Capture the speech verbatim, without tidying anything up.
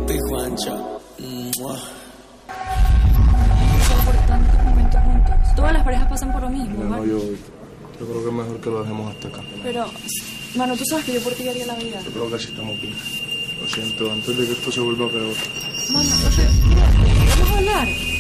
Papi Juancho. Mua. Por tantos momentos juntos. Todas las parejas pasan por lo mismo, No, ¿vale? yo, yo creo que es mejor que lo dejemos hasta acá. Pero, mano, tú sabes que yo por ti haría la vida. Yo creo que así estamos bien. Lo siento, antes de que esto se vuelva peor. Mano, o sea, mira, vamos a hablar.